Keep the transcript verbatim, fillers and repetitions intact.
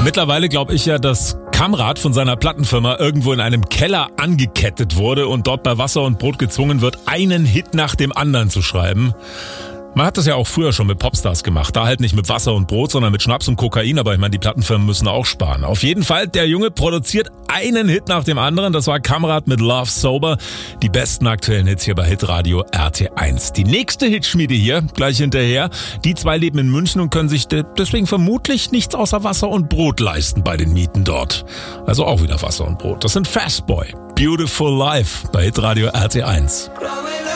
Mittlerweile glaube ich ja, dass Kamrat von seiner Plattenfirma irgendwo in einem Keller angekettet wurde und dort bei Wasser und Brot gezwungen wird, einen Hit nach dem anderen zu schreiben. Man hat das ja auch früher schon mit Popstars gemacht. Da halt nicht mit Wasser und Brot, sondern mit Schnaps und Kokain. Aber ich meine, die Plattenfirmen müssen auch sparen. Auf jeden Fall, der Junge produziert einen Hit nach dem anderen. Das war Kamrat mit Love Sober. Die besten aktuellen Hits hier bei Hitradio R T eins. Die nächste Hitschmiede hier, gleich hinterher. Die zwei leben in München und können sich deswegen vermutlich nichts außer Wasser und Brot leisten bei den Mieten dort. Also auch wieder Wasser und Brot. Das sind Fastboy. Beautiful Life bei Hitradio R T eins.